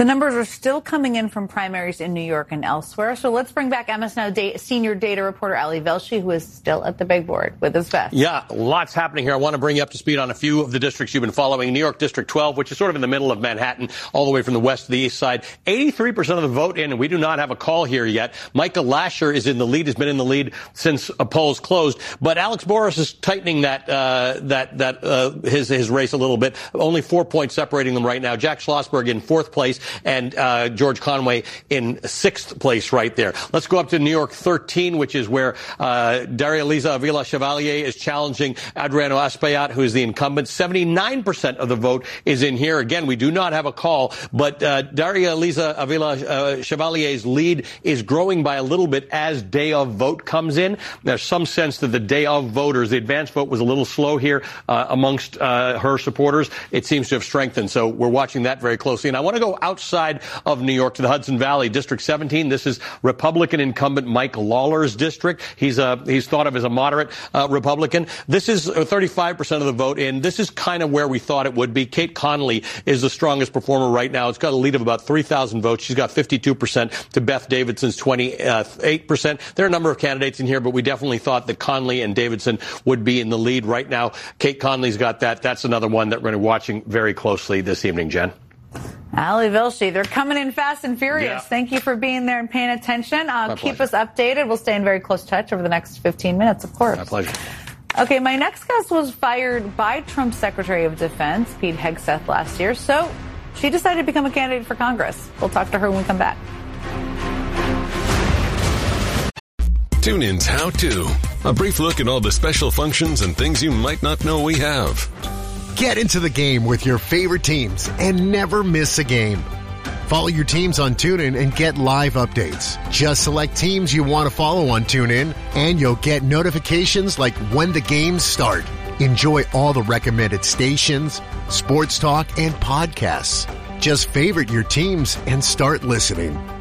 The numbers are still coming in from primaries in New York and elsewhere. So let's bring back MS Now senior data reporter Ali Velshi, who is still at the big board with us best. Yeah, lots happening here. I want to bring you up to speed on a few of the districts you've been following. New York District 12, which is sort of in the middle of Manhattan, all the way from the west to the east side. 83% of the vote in, and we do not have a call here yet. Michael Lasher is in the lead, has been in the lead since polls closed. But Alex Boris is tightening his race a little bit. Only 4 points separating them right now. Jack Schlossberg in fourth place, and George Conway in sixth place right there. Let's go up to New York 13, which is where Daria Liza Avila Chevalier is challenging Adriano Espaillat, who is the incumbent. 79% of the vote is in here. Again, we do not have a call, but Daria Liza Avila Chevalier's lead is growing by a little bit as day of vote comes in. There's some sense that the day of voters, the advance vote was a little slow here amongst her supporters. It seems to have strengthened, so we're watching that very closely. And I want to go outside of New York to the Hudson Valley, District 17. This is Republican incumbent Mike Lawler's district. He's thought of as a moderate Republican. This is 35% of the vote in. This is kind of where we thought it would be. Kate Connolly is the strongest performer right now. It's got a lead of about 3,000 votes. She's got 52% to Beth Davidson's 28%. There are a number of candidates in here, but we definitely thought that Connolly and Davidson would be in the lead right now. Kate Connolly's got that. That's another one that we're going to be watching very closely this evening, Jen. Ali Velshi, they're coming in fast and furious. Yeah. Thank you for being there and paying attention. Keep pleasure. us updated. We'll stay in very close touch over the next 15 minutes, of course. My pleasure. Okay, my next guest was fired by Trump's Secretary of Defense, Pete Hegseth, last year, so she decided to become a candidate for Congress. We'll talk to her when we come back. TuneIn's How To. A brief look at all the special functions and things you might not know we have. Get into the game with your favorite teams and never miss a game. Follow your teams on TuneIn and get live updates. Just select teams you want to follow on TuneIn, and you'll get notifications like when the games start. Enjoy all the recommended stations, sports talk, and podcasts. Just favorite your teams and start listening.